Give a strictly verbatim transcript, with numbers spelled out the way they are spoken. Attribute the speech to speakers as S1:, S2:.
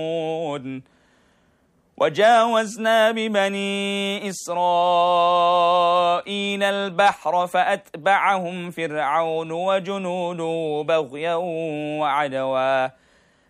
S1: وجاوزنا ببني إسرائيل البحر فأتبعهم فرعون وجنوده بغيا وعدوا